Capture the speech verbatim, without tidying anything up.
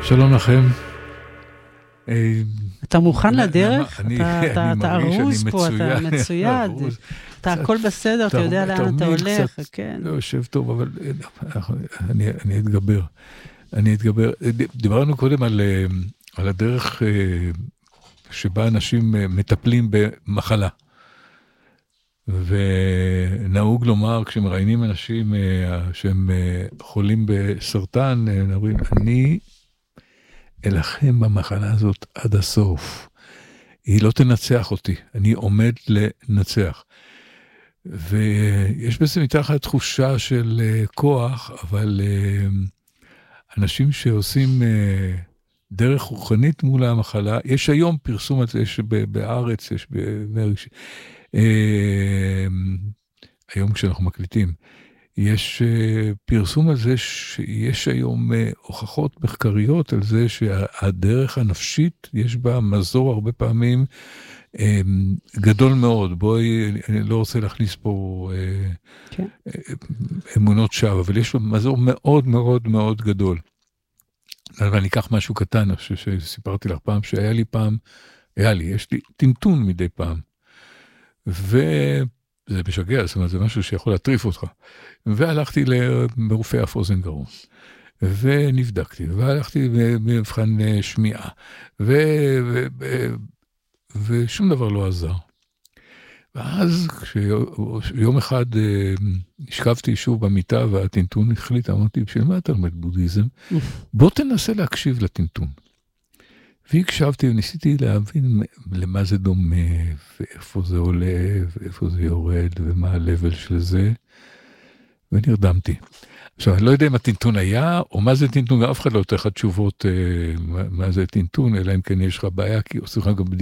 שלום לכם. אתה מוכן לדרך? אני אתה ארוז פה, אתה מצויד. אתה הכל בסדר, אתה יודע לאן אתה הולך. לא יושב טוב, אבל אני אתגבר. אני אתגבר. דיברנו קודם על הדרך שבה אנשים מטפלים במחלה. ונהוג לומר, כשמראיינים אנשים שהם חולים בסרטן, אומרים, אני אלחם במחלה הזאת עד הסוף. היא לא תנצח אותי, אני עומד לנצח. ויש בזה מתחת תחושה של כוח, אבל אנשים שעושים דרך רוחנית מול המחלה, יש היום פרסום על זה, יש בארץ, יש במרש, היום כשאנחנו מקליטים, יש פרסום על זה שיש היום הוכחות מחקריות על זה שהדרך הנפשית יש בה מזור הרבה פעמים גדול מאוד. בואי, אני לא רוצה להכניס פה כן. אמונות שווא, אבל יש מזור מאוד מאוד מאוד גדול. ואני אקח משהו קטן, אני חושב שסיפרתי לך פעם, שהיה לי פעם, היה לי, יש לי טינטון מדי פעם. וזה משגע, זאת אומרת, זה משהו שיכול להטריף אותך. והלכתי לרופא אף אוזן גרון, ונבדקתי, והלכתי במבחן שמיעה, ו... ו... ושום דבר לא עזר. ואז כשיום אחד נשכבתי שוב במיטה, והטינטון החליט, אמרתי, בשביל מה אתה לומד בודהיזם? בוא תנסה להקשיב לטינטון. והקשבתי וניסיתי להבין למה זה דומה, ואיפה זה עולה, ואיפה זה יורד, ומה הלבל של זה, ונרדמתי. עכשיו, אני לא יודע אם הטינטון היה, או מה זה טינטון, אף אחד לא יותר לך תשובות מה זה טינטון, אלא אם כן יש לך בעיה, כי עושים לך גם בדיוק.